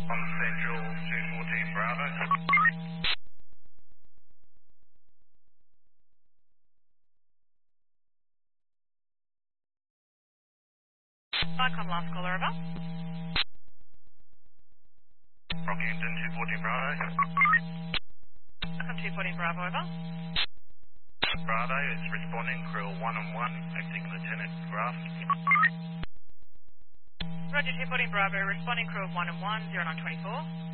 On Central 214 Bravo. Vicom last caller over. Rockhampton 214 Bravo. Vicom 214 Bravo over. Bravo is responding, crew 1-on-1, acting Lieutenant Graff. Roger 214 Bravo, responding crew of 1 and 1, 0924.